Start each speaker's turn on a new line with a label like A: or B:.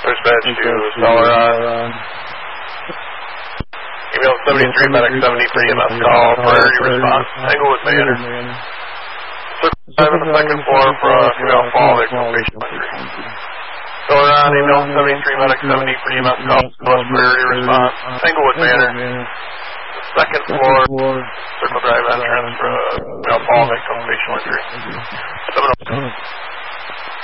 A: dispatch to Celeron. Email 73, medic 70 for EMS call, priority response, Englewood Manor. Circle 5 on the second floor for female fall victim facial injury. Celeron, email 73, medic 70 for EMS call, priority response, Englewood Manor. Second floor, Circle Drive entrance for female fall victim facial injury. 706.